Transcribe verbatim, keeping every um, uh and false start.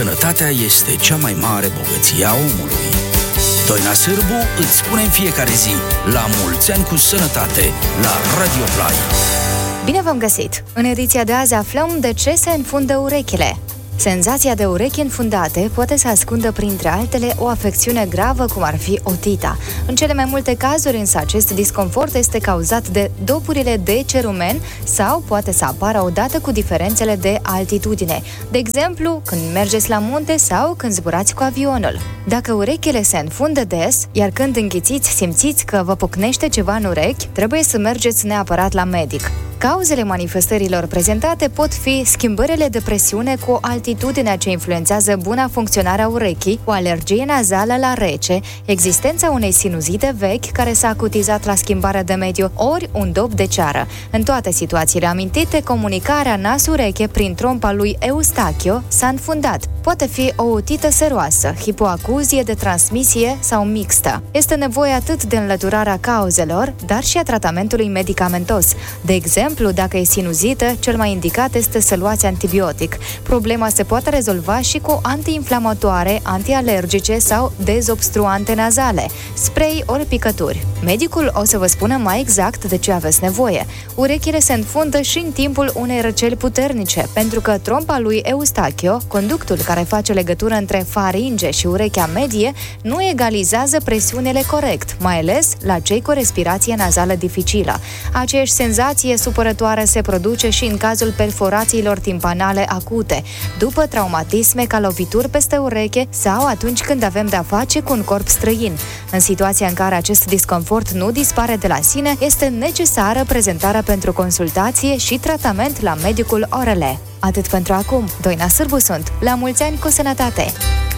Sănătatea este cea mai mare bogăție a omului. Doina Sârbu îți spune în fiecare zi: la mulți ani cu sănătate, la Radio Play. Bine v-am găsit! În ediția de azi aflăm de ce se înfundă urechile. Senzația de urechi înfundate poate să ascundă printre altele o afecțiune gravă cum ar fi otita. În cele mai multe cazuri însă acest disconfort este cauzat de dopurile de cerumen sau poate să apară odată cu diferențele de altitudine. De exemplu, când mergeți la munte sau când zburați cu avionul. Dacă urechile se înfundă des, iar când înghițiți simțiți că vă pocnește ceva în urechi, trebuie să mergeți neapărat la medic. Cauzele manifestărilor prezentate pot fi schimbările de presiune cu o altitudine ce influențează buna funcționare a urechii, o alergie nazală la rece, existența unei sinuzite vechi care s-a acutizat la schimbarea de mediu, ori un dop de ceară. În toate situațiile amintite, comunicarea nas-ureche prin trompa lui Eustachio s-a înfundat. Poate fi o otită seroasă, hipoacuzie de transmisie sau mixtă. Este nevoie atât de înlăturarea cauzelor, dar și a tratamentului medicamentos. De exemplu, dacă e sinuzită, cel mai indicat este să luați antibiotic. Problema se poate rezolva și cu antiinflamatoare, antialergice sau dezobstruante nazale, spray ori picături. Medicul o să vă spună mai exact de ce aveți nevoie. Urechile se înfundă și în timpul unei răceli puternice, pentru că trompa lui Eustachio, conductul care face legătură între faringe și urechea medie, nu egalizează presiunile corect, mai ales la cei cu respirație nazală dificilă. Aceeași senzație supărătoare se produce și în cazul perforațiilor timpanale acute, după traumatisme ca lovituri peste ureche sau atunci când avem de-a face cu un corp străin. În situația în care acest disconfort nu dispare de la sine, este necesară prezentarea pentru consultație și tratament la medicul O R L. Atât pentru acum. Doina Sârbu sunt. La mulți ani cu sănătate!